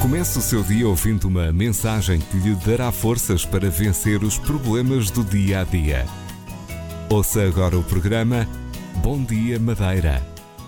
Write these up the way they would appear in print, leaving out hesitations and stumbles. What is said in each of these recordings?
Comece o seu dia ouvindo uma mensagem que lhe dará forças para vencer os problemas do dia a dia. Ouça agora o programa Bom Dia Madeira.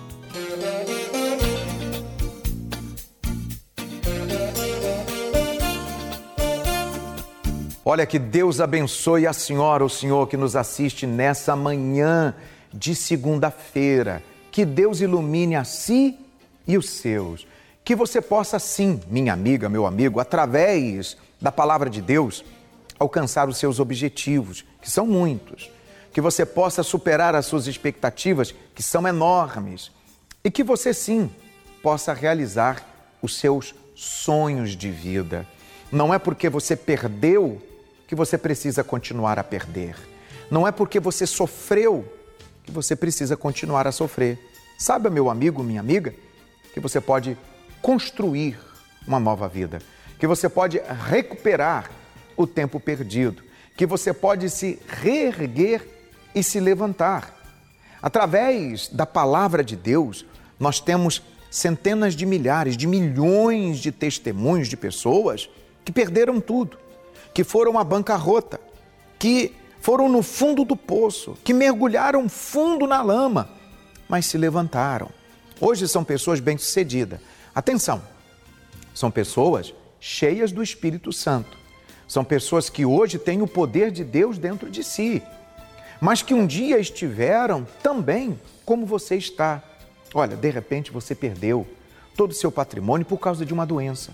Olha, que Deus abençoe a senhora, o senhor que nos assiste nessa manhã de segunda-feira. Que Deus ilumine a si e os seus. Que você possa sim, minha amiga, meu amigo, através da palavra de Deus, alcançar os seus objetivos, que são muitos. Que você possa superar as suas expectativas, que são enormes. E que você sim possa realizar os seus sonhos de vida. Não é porque você perdeu que você precisa continuar a perder. Não é porque você sofreu que você precisa continuar a sofrer. Saiba, meu amigo, minha amiga, que você pode construir uma nova vida, que você pode recuperar o tempo perdido, que você pode se reerguer e se levantar. Através da palavra de Deus, nós temos centenas de milhares, de milhões de testemunhos de pessoas que perderam tudo, que foram à bancarrota, que foram no fundo do poço, que mergulharam fundo na lama, mas se levantaram. Hoje são pessoas bem-sucedidas. Atenção, são pessoas cheias do Espírito Santo. São pessoas que hoje têm o poder de Deus dentro de si, mas que um dia estiveram também como você está. Olha, de repente você perdeu todo o seu patrimônio por causa de uma doença.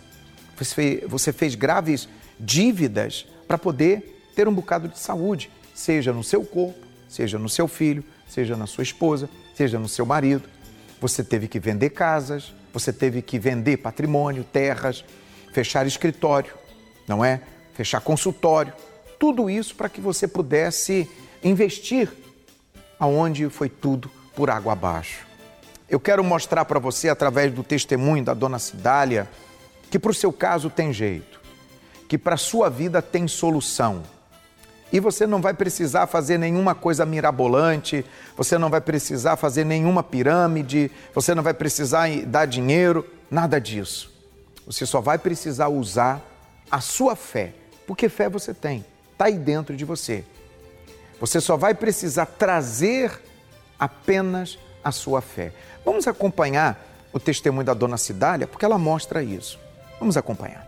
Você fez graves dívidas para poder ter um bocado de saúde, seja no seu corpo, seja no seu filho, seja na sua esposa, seja no seu marido. Você teve que vender casas, você teve que vender patrimônio, terras, fechar escritório, não é? Fechar consultório. Tudo isso para que você pudesse investir aonde foi tudo por água abaixo. Eu quero mostrar para você, através do testemunho da dona Cidália, que para o seu caso tem jeito, que para a sua vida tem solução. E você não vai precisar fazer nenhuma coisa mirabolante, você não vai precisar fazer nenhuma pirâmide, você não vai precisar dar dinheiro, nada disso. Você só vai precisar usar a sua fé, porque fé você tem, está aí dentro de você. Você só vai precisar trazer apenas a sua fé. Vamos acompanhar o testemunho da dona Cidália, porque ela mostra isso. Vamos acompanhar.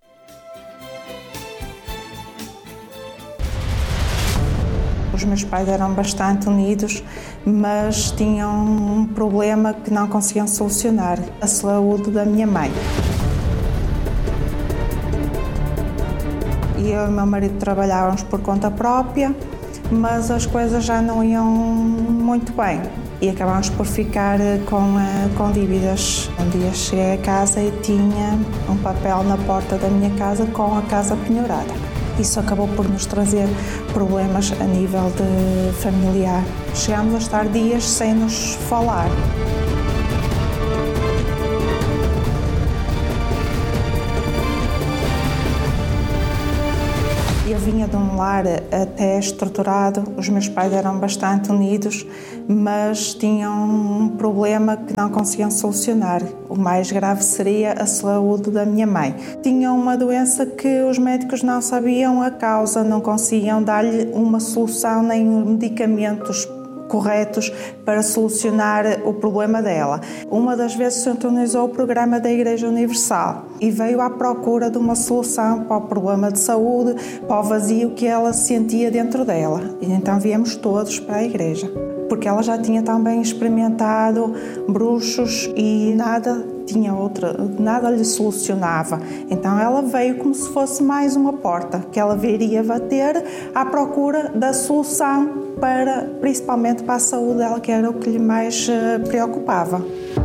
Os meus pais eram bastante unidos, mas tinham um problema que não conseguiam solucionar: a saúde da minha mãe. E eu e o meu marido trabalhávamos por conta própria, mas as coisas já não iam muito bem e acabámos por ficar com dívidas. Um dia cheguei a casa e tinha um papel na porta da minha casa com a casa penhorada. Isso acabou por nos trazer problemas a nível de familiar. Chegámos a estar dias sem nos falar. Eu vinha de um lar até estruturado, os meus pais eram bastante unidos, mas tinham um problema que não conseguiam solucionar. O mais grave seria a saúde da minha mãe. Tinham uma doença que os médicos não sabiam a causa, não conseguiam dar-lhe uma solução nem medicamentos corretos para solucionar o problema dela. Uma das vezes sintonizou o programa da Igreja Universal e veio à procura de uma solução para o problema de saúde, para o vazio que ela sentia dentro dela. E então viemos todos para a igreja, porque ela já tinha também experimentado bruxos e nada lhe solucionava. Então ela veio como se fosse mais uma porta que ela viria bater à procura da solução principalmente para a saúde dela, que era o que lhe mais preocupava.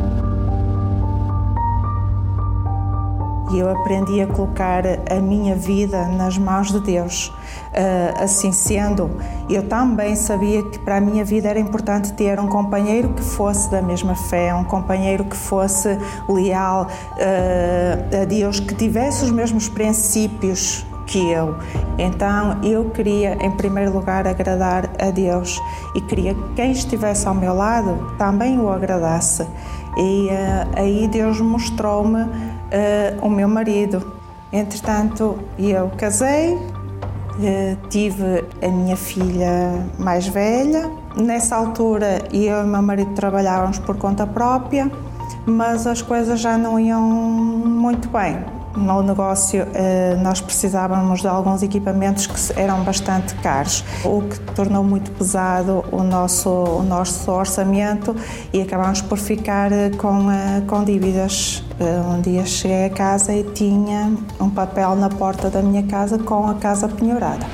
E eu aprendi a colocar a minha vida nas mãos de Deus. Assim sendo, eu também sabia que para a minha vida era importante ter um companheiro que fosse da mesma fé, um companheiro que fosse leal a Deus, que tivesse os mesmos princípios que eu. Então eu queria, em primeiro lugar, agradar a Deus e queria que quem estivesse ao meu lado também o agradasse. E aí Deus mostrou-me o meu marido. Entretanto, eu casei, tive a minha filha mais velha. Nessa altura, eu e o meu marido trabalhávamos por conta própria, mas as coisas já não iam muito bem. No negócio, nós precisávamos de alguns equipamentos que eram bastante caros, o que tornou muito pesado o nosso orçamento e acabámos por ficar com dívidas. Um dia cheguei a casa e tinha um papel na porta da minha casa com a casa penhorada.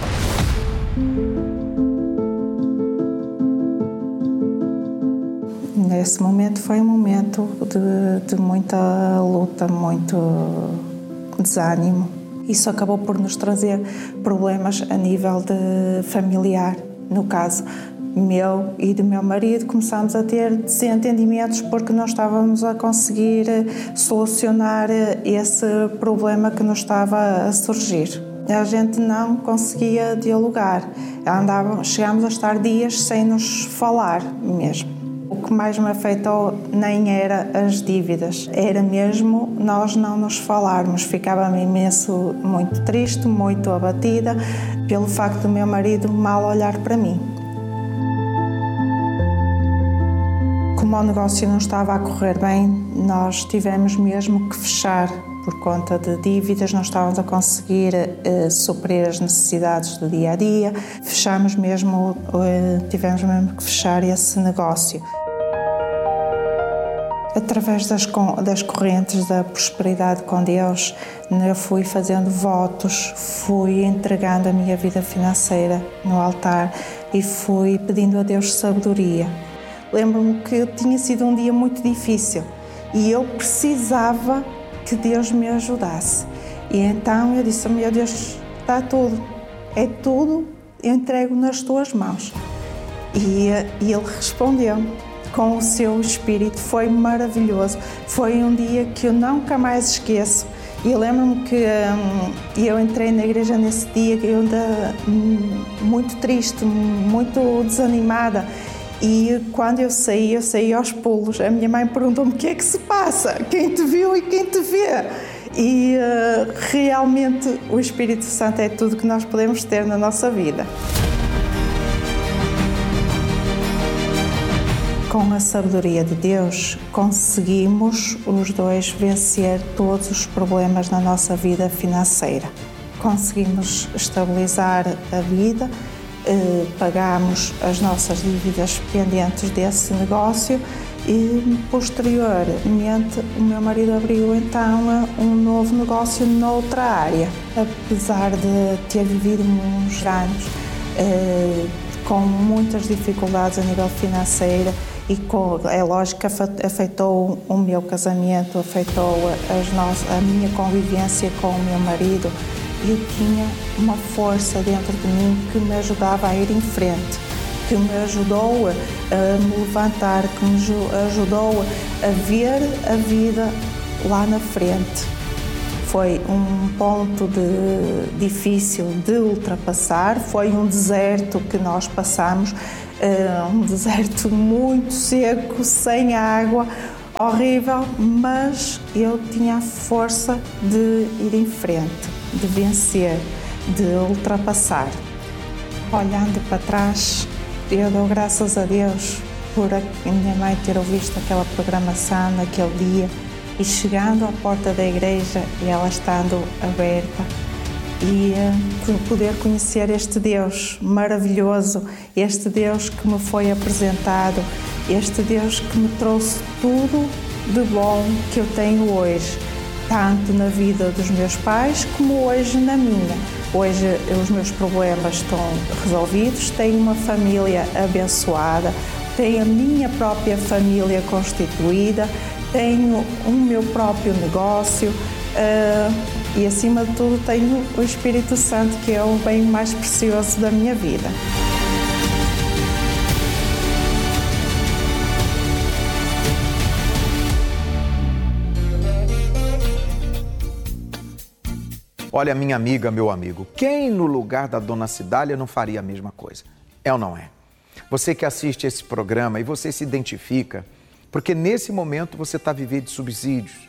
Nesse momento foi um momento de muita luta, muito desânimo. Isso acabou por nos trazer problemas a nível de familiar. No caso meu e do meu marido, começámos a ter desentendimentos porque não estávamos a conseguir solucionar esse problema que nos estava a surgir. A gente não conseguia dialogar. Chegámos a estar dias sem nos falar mesmo. O que mais me afetou nem era as dívidas, era mesmo nós não nos falarmos. Ficava-me imenso, muito triste, muito abatida pelo facto do meu marido mal olhar para mim. Como o negócio não estava a correr bem, nós tivemos mesmo que fechar por conta de dívidas, não estávamos a conseguir suprir as necessidades do dia a dia. Tivemos mesmo que fechar esse negócio. Através das correntes da prosperidade com Deus, eu fui fazendo votos, fui entregando a minha vida financeira no altar e fui pedindo a Deus sabedoria. Lembro-me que tinha sido um dia muito difícil e eu precisava que Deus me ajudasse. E então eu disse: meu Deus, está tudo, é tudo, eu entrego nas tuas mãos. E Ele respondeu com o seu Espírito. Foi maravilhoso, foi um dia que eu nunca mais esqueço. E eu lembro-me que eu entrei na igreja nesse dia, eu ainda muito triste, muito desanimada. E quando eu saí aos pulos. A minha mãe perguntou-me: o que é que se passa? Quem te viu e quem te vê? E realmente o Espírito Santo é tudo que nós podemos ter na nossa vida. Com a sabedoria de Deus, conseguimos os dois vencer todos os problemas na nossa vida financeira. Conseguimos estabilizar a vida, pagamos as nossas dívidas pendentes desse negócio e, posteriormente, o meu marido abriu então um novo negócio noutra área. Apesar de ter vivido uns anos com muitas dificuldades a nível financeiro, e é lógico que afetou o meu casamento, afetou a minha convivência com o meu marido. Eu tinha uma força dentro de mim que me ajudava a ir em frente, que me ajudou a me levantar, que me ajudou a ver a vida lá na frente. Foi um ponto difícil de ultrapassar, foi um deserto que nós passamos, um deserto muito seco, sem água, horrível, mas eu tinha a força de ir em frente, de vencer, de ultrapassar. Olhando para trás, eu dou graças a Deus por a minha mãe ter ouvido aquela programação naquele dia e chegando à porta da igreja e ela estando aberta e poder conhecer este Deus maravilhoso, este Deus que me foi apresentado, este Deus que me trouxe tudo de bom que eu tenho hoje, tanto na vida dos meus pais como hoje na minha. Hoje os meus problemas estão resolvidos, tenho uma família abençoada, tenho a minha própria família constituída, tenho o meu próprio negócio e, acima de tudo, tenho o Espírito Santo, que é o bem mais precioso da minha vida. Olha, minha amiga, meu amigo, quem no lugar da dona Cidália não faria a mesma coisa? É ou não é? Você que assiste esse programa e você se identifica, porque nesse momento você está vivendo de subsídios,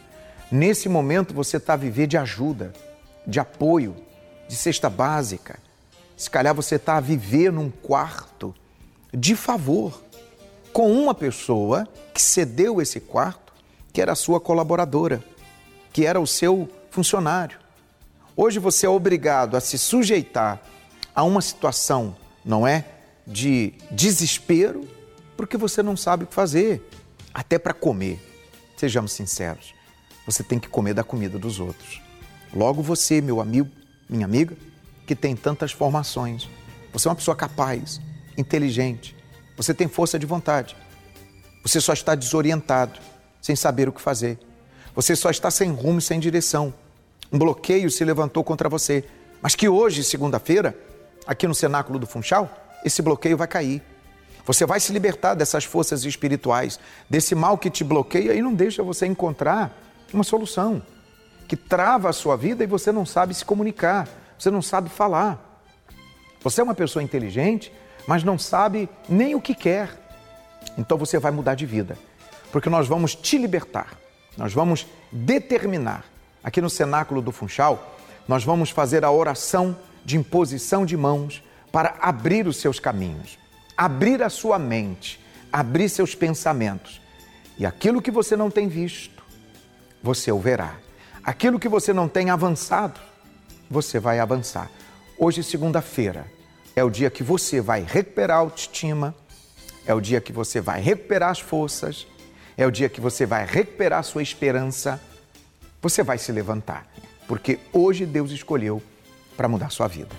Nesse momento você está a viver de ajuda, de apoio, de cesta básica. Se calhar você está a viver num quarto de favor com uma pessoa que cedeu esse quarto, que era a sua colaboradora, que era o seu funcionário. Hoje você é obrigado a se sujeitar a uma situação, não é, de desespero, porque você não sabe o que fazer, até para comer. Sejamos sinceros, você tem que comer da comida dos outros. Logo você, meu amigo, minha amiga, que tem tantas formações, você é uma pessoa capaz, inteligente, você tem força de vontade, você só está desorientado, sem saber o que fazer, você só está sem rumo e sem direção. Um bloqueio se levantou contra você, mas que hoje, segunda-feira, aqui no Cenáculo do Funchal, esse bloqueio vai cair. Você vai se libertar dessas forças espirituais, desse mal que te bloqueia e não deixa você encontrar uma solução, que trava a sua vida e você não sabe se comunicar, você não sabe falar. Você é uma pessoa inteligente, mas não sabe nem o que quer. Então você vai mudar de vida, porque nós vamos te libertar, nós vamos determinar. Aqui no Cenáculo do Funchal, nós vamos fazer a oração de imposição de mãos para abrir os seus caminhos, abrir a sua mente, abrir seus pensamentos. E aquilo que você não tem visto, você o verá. Aquilo que você não tem avançado, você vai avançar. Hoje, segunda-feira, é o dia que você vai recuperar a autoestima, é o dia que você vai recuperar as forças, é o dia que você vai recuperar a sua esperança. Você vai se levantar, porque hoje Deus escolheu para mudar a sua vida.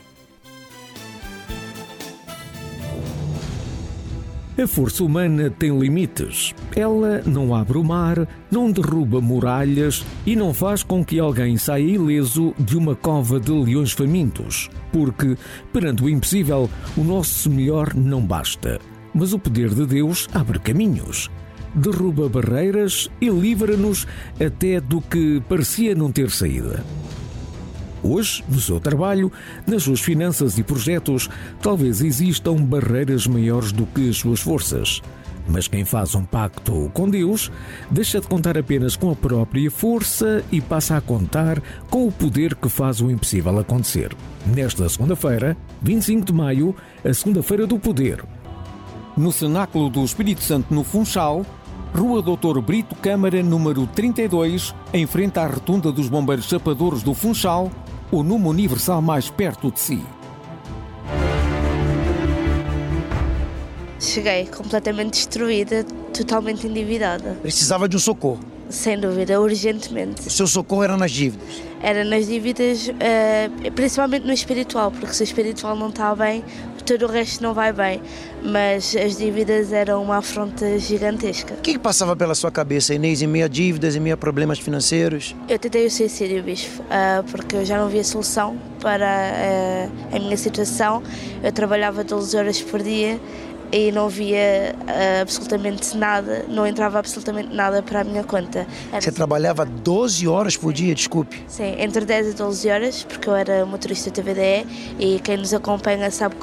A força humana tem limites. Ela não abre o mar, não derruba muralhas e não faz com que alguém saia ileso de uma cova de leões famintos. Porque, perante o impossível, o nosso melhor não basta. Mas o poder de Deus abre caminhos. Derruba barreiras e livra-nos até do que parecia não ter saída. Hoje, no seu trabalho, nas suas finanças e projetos, talvez existam barreiras maiores do que as suas forças. Mas quem faz um pacto com Deus, deixa de contar apenas com a própria força e passa a contar com o poder que faz o impossível acontecer. Nesta segunda-feira, 25 de maio, a Segunda-feira do Poder. No Cenáculo do Espírito Santo, no Funchal, Rua Doutor Brito Câmara, número 32, em frente à Rotunda dos Bombeiros Chapadores do Funchal, o número universal mais perto de si. Cheguei completamente destruída, totalmente endividada. Precisava de um socorro. Sem dúvida, urgentemente. O seu socorro era nas dívidas? Era nas dívidas, principalmente no espiritual, porque se o espiritual não está bem, todo o resto não vai bem. Mas as dívidas eram uma afronta gigantesca. O que passava pela sua cabeça, Inês, em meio a dívidas, em meio a problemas financeiros? Eu tentei o suicídio, bispo, porque eu já não via solução para a minha situação. Eu trabalhava 12 horas por dia e não via absolutamente nada, não entrava absolutamente nada para a minha conta. Você trabalhava 12 horas por dia, desculpe? Sim, entre 10 e 12 horas, porque eu era motorista TVDE e quem nos acompanha sabe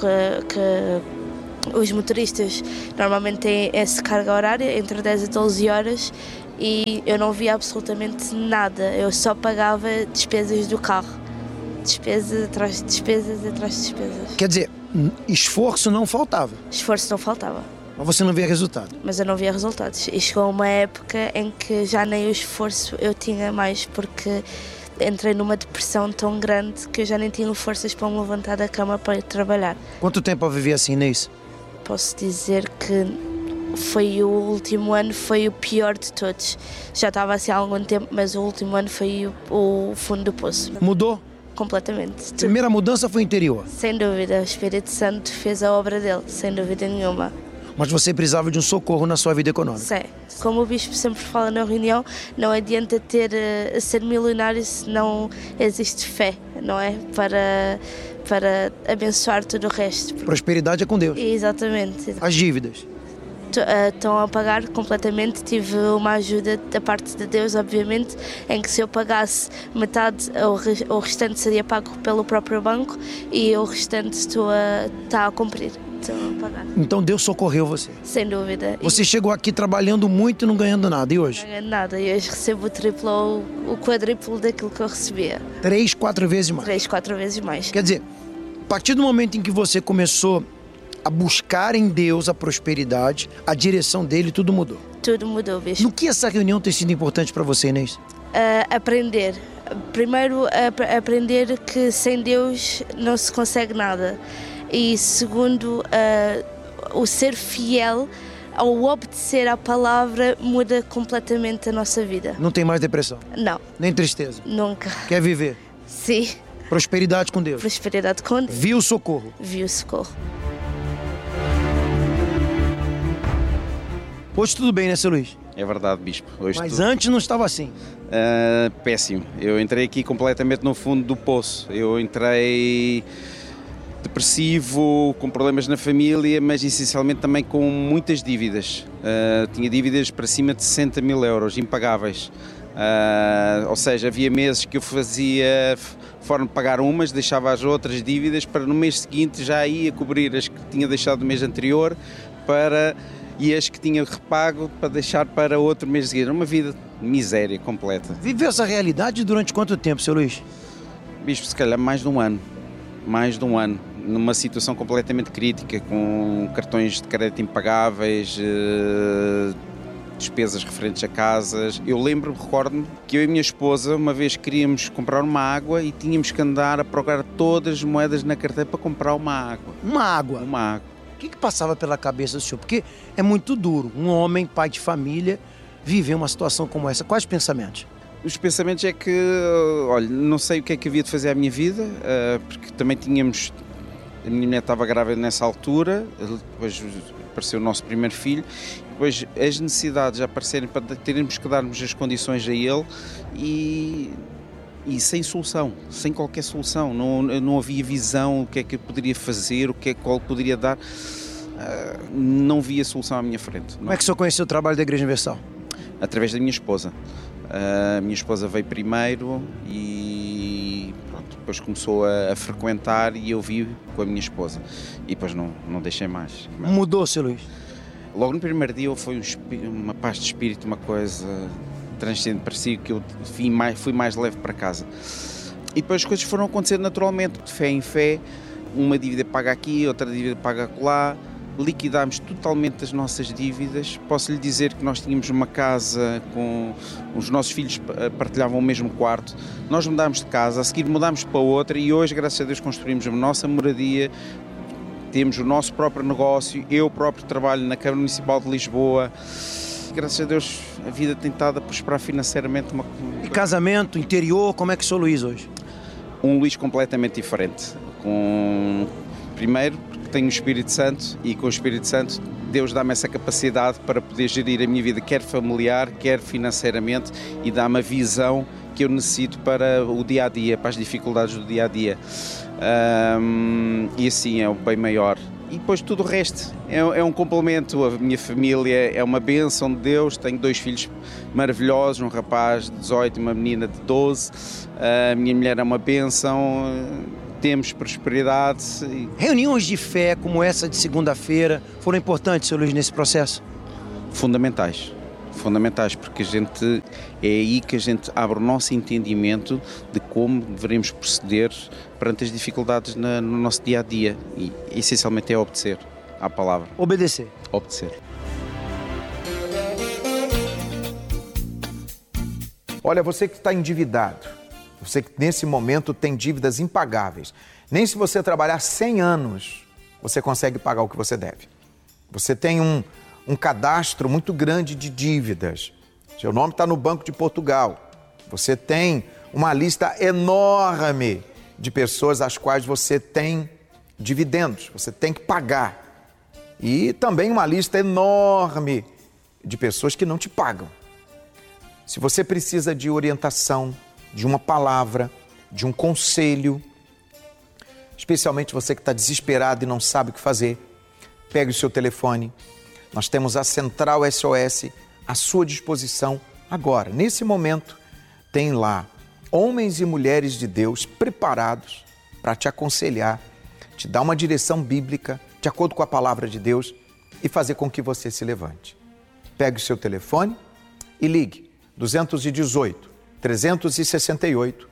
que os motoristas normalmente têm essa carga horária, entre 10 e 12 horas, e eu não via absolutamente nada, eu só pagava despesas do carro. Despesas atrás de despesas atrás de despesas. Quer dizer, esforço não faltava? Esforço não faltava. Mas você não via resultado? Mas eu não via resultados. E chegou uma época em que já nem o esforço eu tinha mais, porque entrei numa depressão tão grande que eu já nem tinha forças para me levantar da cama para ir trabalhar. Quanto tempo eu vivi assim, Inês? Posso dizer que foi o último ano, foi o pior de todos. Já estava assim há algum tempo, mas o último ano foi o fundo do poço. Mudou? Completamente. A primeira mudança foi interior? Sem dúvida, o Espírito Santo fez a obra dele, sem dúvida nenhuma. Mas você precisava de um socorro na sua vida econômica? Sim. Como o Bispo sempre fala na reunião, não adianta ser milionário se não existe fé, não é? Para abençoar todo o resto. Prosperidade é com Deus. Exatamente. As dívidas? Estão a pagar completamente. Tive uma ajuda da parte de Deus, obviamente, em que se eu pagasse metade, o restante seria pago pelo próprio banco e o restante está a cumprir. Estou a pagar. Então Deus socorreu você. Sem dúvida. Você chegou aqui trabalhando muito e não ganhando nada. E hoje? Não ganho nada. E hoje recebo o triplo ou o quadriplo daquilo que eu recebia. 3, 4 vezes mais. 3, 4 vezes mais. Quer dizer, a partir do momento em que você começou a buscar em Deus a prosperidade, a direção dele, tudo mudou. Tudo mudou, bispo. No que essa reunião tem sido importante para você, Inês? Aprender. Primeiro, aprender que sem Deus não se consegue nada. E segundo, o ser fiel ao obedecer à palavra muda completamente a nossa vida. Não tem mais depressão? Não. Nem tristeza? Nunca. Quer viver? Sim. Prosperidade com Deus? Prosperidade com Deus. Viu o socorro? Viu o socorro. Hoje tudo bem, né, seu Luiz? É verdade, bispo. Hoje Mas antes não estava assim. Péssimo. Eu entrei aqui completamente no fundo do poço. Eu entrei depressivo, com problemas na família, mas essencialmente também com muitas dívidas. Tinha dívidas para cima de 60 mil euros, impagáveis. Ou seja, havia meses que eu fazia forma de pagar umas, deixava as outras dívidas para no mês seguinte já ia cobrir as que tinha deixado no mês anterior e as que tinha repago para deixar para outro mês seguinte. Uma vida de miséria completa. Viveu essa realidade durante quanto tempo, seu Luís? Bispo, se calhar mais de um ano. Mais de um ano. Numa situação completamente crítica, com cartões de crédito impagáveis, despesas referentes a casas. Eu recordo-me que eu e a minha esposa uma vez queríamos comprar uma água e tínhamos que andar a procurar todas as moedas na carteira para comprar uma água. Uma água? Uma água. O que passava pela cabeça do senhor? Porque é muito duro um homem, pai de família, viver uma situação como essa. Quais pensamentos? Os pensamentos é que, olha, não sei o que é que havia de fazer à minha vida, porque também tínhamos... A minha mulher estava grávida nessa altura, depois apareceu o nosso primeiro filho, depois as necessidades aparecerem para termos que darmos as condições a ele e sem solução, sem qualquer solução. Não havia visão, o que é que eu poderia fazer, qual poderia dar. Não via solução à minha frente. Como é que o senhor conheceu o trabalho da Igreja Universal? Através da minha esposa. A minha esposa veio primeiro e pronto, depois começou a frequentar e eu vi com a minha esposa. E depois não deixei mais. Mudou, seu Luís? Logo no primeiro dia foi uma paz de espírito, uma coisa transcendente, parecia que eu fui mais leve para casa. E depois as coisas foram acontecendo naturalmente, de fé em fé, uma dívida paga aqui, outra dívida paga acolá, liquidámos totalmente as nossas dívidas. Posso lhe dizer que nós tínhamos uma casa com os nossos filhos, partilhavam o mesmo quarto, nós mudámos de casa, a seguir mudámos para outra e hoje, graças a Deus, construímos a nossa moradia, temos o nosso próprio negócio, eu próprio trabalho na Câmara Municipal de Lisboa. Graças a Deus a vida tem estado a prosperar financeiramente. E casamento, interior, como é que sou Luís hoje? Um Luís completamente diferente. Primeiro, porque tenho o Espírito Santo e com o Espírito Santo Deus dá-me essa capacidade para poder gerir a minha vida, quer familiar, quer financeiramente, e dá-me a visão que eu necessito para o dia-a-dia, para as dificuldades do dia-a-dia. E assim é o bem maior. E depois tudo o resto é um complemento. A minha família é uma bênção de Deus. Tenho 2 filhos maravilhosos, um rapaz de 18 e uma menina de 12. A minha mulher é uma bênção. Temos prosperidade. Reuniões de fé como essa de segunda-feira foram importantes, seu Luís, nesse processo? Fundamentais, porque é aí que a gente abre o nosso entendimento de como devemos proceder perante as dificuldades no nosso dia-a-dia. E essencialmente é obedecer à palavra. Obedecer. Obedecer. Olha, você que está endividado, você que nesse momento tem dívidas impagáveis, nem se você trabalhar 100 anos, você consegue pagar o que você deve. Você tem um cadastro muito grande de dívidas. Seu nome está no Banco de Portugal. Você tem uma lista enorme de pessoas às quais você tem dividendos, você tem que pagar. E também uma lista enorme de pessoas que não te pagam. Se você precisa de orientação, de uma palavra, de um conselho, especialmente você que está desesperado e não sabe o que fazer, pegue o seu telefone. Nós temos a Central SOS à sua disposição agora. Nesse momento, tem lá homens e mulheres de Deus preparados para te aconselhar, te dar uma direção bíblica de acordo com a palavra de Deus e fazer com que você se levante. Pegue o seu telefone e ligue 218 368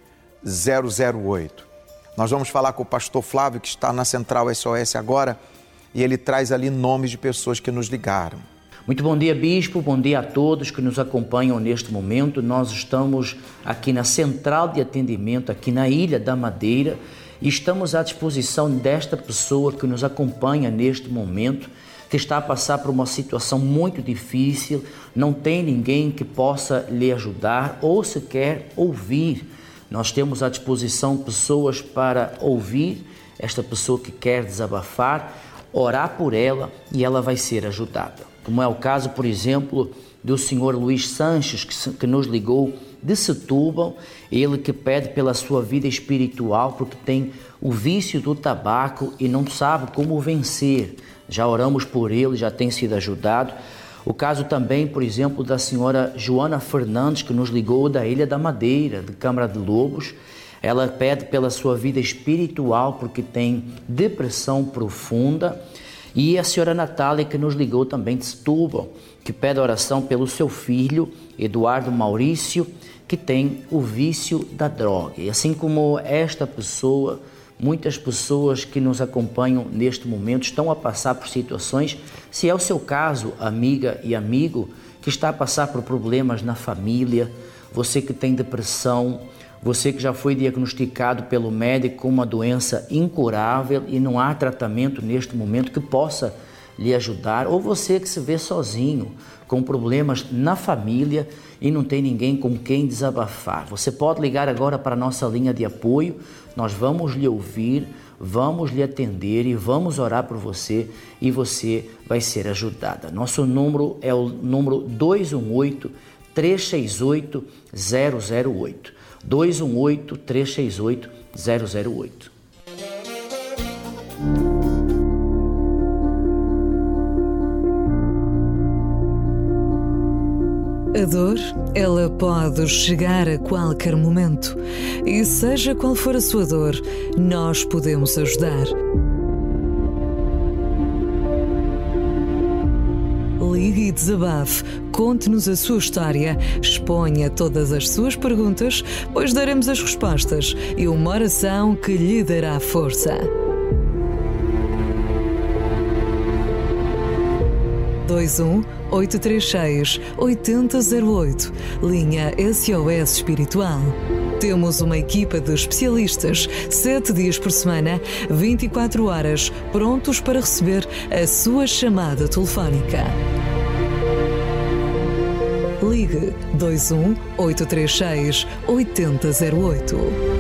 008. Nós vamos falar com o pastor Flávio, que está na Central SOS agora, e ele traz ali nomes de pessoas que nos ligaram. Muito bom dia, Bispo, bom dia a todos que nos acompanham neste momento. Nós estamos aqui na Central de Atendimento, aqui na Ilha da Madeira, e estamos à disposição desta pessoa que nos acompanha neste momento, que está a passar por uma situação muito difícil, não tem ninguém que possa lhe ajudar ou sequer ouvir. Nós temos à disposição pessoas para ouvir esta pessoa que quer desabafar, orar por ela e ela vai ser ajudada. Como é o caso, por exemplo, do senhor Luís Sanches, que nos ligou de Setúbal, ele que pede pela sua vida espiritual porque tem o vício do tabaco e não sabe como vencer. Já oramos por ele, já tem sido ajudado. O caso também, por exemplo, da senhora Joana Fernandes, que nos ligou da Ilha da Madeira, de Câmara de Lobos. Ela pede pela sua vida espiritual porque tem depressão profunda. E a senhora Natália, que nos ligou também de Setúbal, que pede oração pelo seu filho, Eduardo Maurício, que tem o vício da droga. E assim como esta pessoa, muitas pessoas que nos acompanham neste momento estão a passar por situações, se é o seu caso, amiga e amigo, que está a passar por problemas na família, você que tem depressão, você que já foi diagnosticado pelo médico com uma doença incurável e não há tratamento neste momento que possa lhe ajudar, ou você que se vê sozinho, com problemas na família e não tem ninguém com quem desabafar. Você pode ligar agora para a nossa linha de apoio, nós vamos lhe ouvir, vamos lhe atender e vamos orar por você e você vai ser ajudada. Nosso número é o número 218-368-008. 218-368-008. A dor, ela pode chegar a qualquer momento. E seja qual for a sua dor, nós podemos ajudar. Ligue e desabafe, conte-nos a sua história, exponha todas as suas perguntas, pois daremos as respostas e uma oração que lhe dará força. 21-836-8008, linha SOS Espiritual. Temos uma equipa de especialistas, 7 dias por semana, 24 horas, prontos para receber a sua chamada telefónica. Ligue 21-836-8008.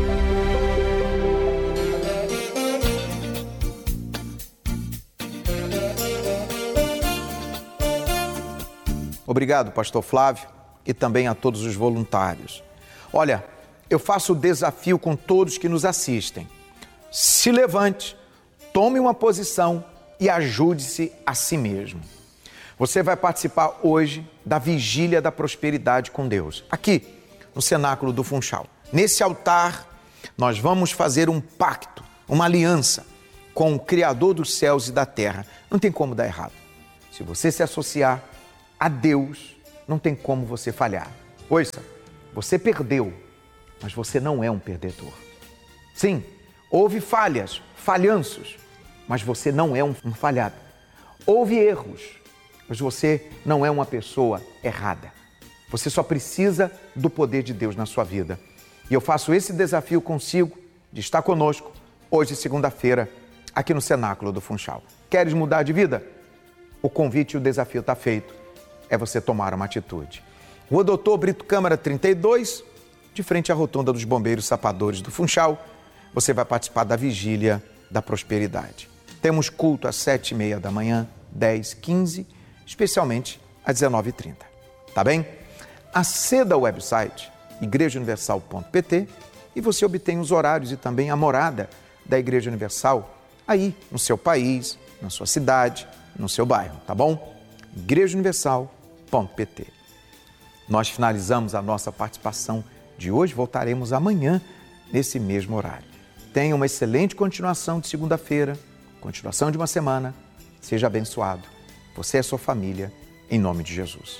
Obrigado, pastor Flávio, e também a todos os voluntários. Olha, eu faço o desafio com todos que nos assistem. Se levante, tome uma posição e ajude-se a si mesmo. Você vai participar hoje da Vigília da Prosperidade com Deus, aqui no Cenáculo do Funchal. Nesse altar, nós vamos fazer um pacto, uma aliança com o Criador dos céus e da terra. Não tem como dar errado. Se você se associar a Deus, não tem como você falhar. Ouça, você perdeu, mas você não é um perdedor. Sim, houve falhas, falhanços, mas você não é um falhado. Houve erros, mas você não é uma pessoa errada. Você só precisa do poder de Deus na sua vida. E eu faço esse desafio consigo de estar conosco hoje, segunda-feira, aqui no Cenáculo do Funchal. Queres mudar de vida? O convite e o desafio está feito. É você tomar uma atitude. Rua Doutor Brito Câmara 32, de frente à rotunda dos Bombeiros Sapadores do Funchal, você vai participar da Vigília da Prosperidade. Temos culto às 7h30 da manhã, 10, 15, especialmente às 19h30. Tá bem? Aceda ao website igrejauniversal.pt e você obtém os horários e também a morada da Igreja Universal aí no seu país, na sua cidade, no seu bairro, tá bom? igrejauniversal.pt. Nós finalizamos a nossa participação de hoje, voltaremos amanhã nesse mesmo horário. Tenha uma excelente continuação de segunda-feira, continuação de uma semana. Seja abençoado. Você e a sua família, em nome de Jesus.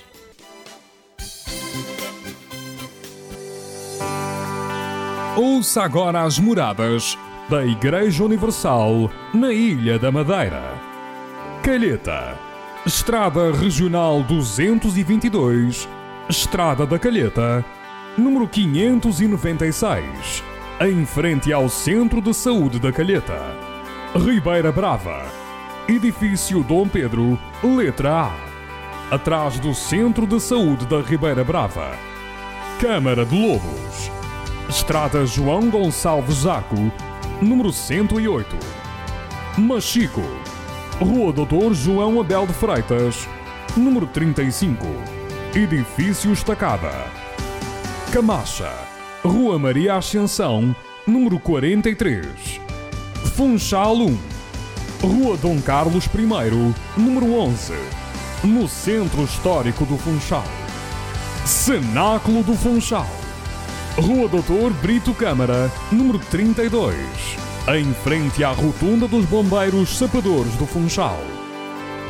Ouça agora as moradas da Igreja Universal na Ilha da Madeira. Calheta, Estrada Regional 222, Estrada da Calheta, número 596, em frente ao Centro de Saúde da Calheta. Ribeira Brava, Edifício Dom Pedro, letra A, atrás do Centro de Saúde da Ribeira Brava. Câmara de Lobos, Estrada João Gonçalves Zaco, número 108. Machico, Rua Doutor João Abel de Freitas, número 35, Edifício Estacada. Camacha, Rua Maria Ascensão, número 43. Funchal 1, Rua Dom Carlos I, número 11, no Centro Histórico do Funchal. Cenáculo do Funchal, Rua Doutor Brito Câmara, número 32, em frente à Rotunda dos Bombeiros Sapadores do Funchal.